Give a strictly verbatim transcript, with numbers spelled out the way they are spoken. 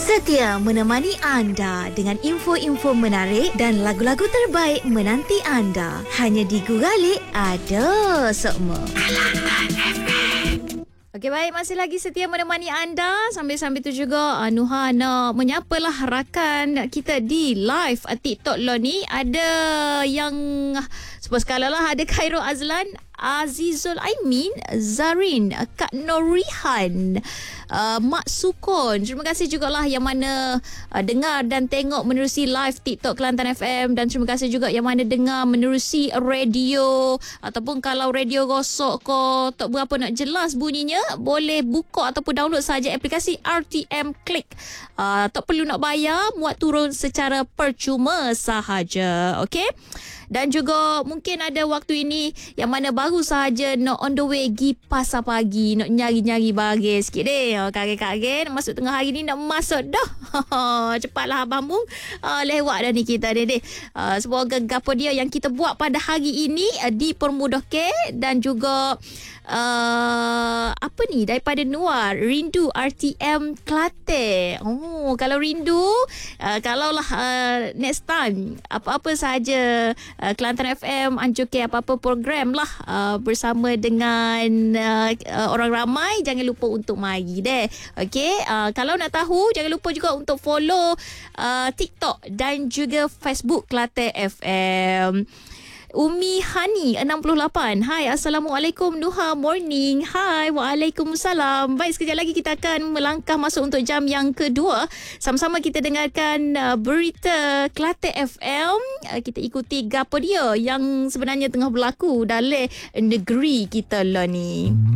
Setia menemani anda dengan info-info menarik dan lagu-lagu terbaik menanti anda. Hanya di Gugalik ada semua. Kelantan F M. Okey, baik, masih lagi setia menemani anda. Sambil-sambil tu juga uh, Nuha nak menyapalah rakan kita di live uh, TikTok lo ni. Ada yang uh, sebuah skala lah, ada Khairul Azlan, Azizul Aimin, Zarin, Kak Norihan, uh, Mak Sukon. Terima kasih jugalah yang mana uh, dengar dan tengok menerusi live TikTok Kelantan F M, dan terima kasih juga yang mana dengar menerusi radio, ataupun kalau radio gosok ko tak berapa nak jelas bunyinya, boleh buka ataupun download saja aplikasi R T M Click. Uh, tak perlu nak bayar, muat turun secara percuma sahaja. Okey. Dan juga mungkin ada waktu ini yang mana baru sahaja nak on the way pergi pasar pagi, nak nyari-nyari barang sikit deh. Oh, kaget-kaget masuk tengah hari ni nak masuk dah. Cepatlah Abang Mung. Uh, lewat dah ni kita deh deh. Uh, semoga gapo dia yang kita buat pada hari ini uh, dipermudahkan. Dan juga uh, apa ni daripada Nuar, Rindu R T M Kelantan. Oh, kalau rindu, uh, kalaulah uh, next time apa-apa sahaja Uh, Kelantan F M anjurkan apa-apa program lah uh, bersama dengan uh, uh, orang ramai, jangan lupa untuk mari deh. Okey, uh, kalau nak tahu jangan lupa juga untuk follow uh, TikTok dan juga Facebook Kelantan F M. Umi Hani enam puluh lapan. Hai, Assalamualaikum Nuha, morning. Hai, Waalaikumsalam. Baik, sekejap lagi kita akan melangkah masuk untuk jam yang kedua. Sama-sama kita dengarkan uh, berita Kelantan F M. Uh, kita ikuti gapo dia yang sebenarnya tengah berlaku dalam negeri kita lah ni.